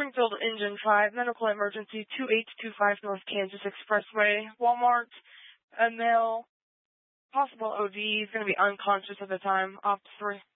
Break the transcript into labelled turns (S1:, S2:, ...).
S1: Springfield Engine 5, medical emergency, 2825 North Kansas Expressway, Walmart. A male, possible OD, he's going to be unconscious at the time. Ops 3.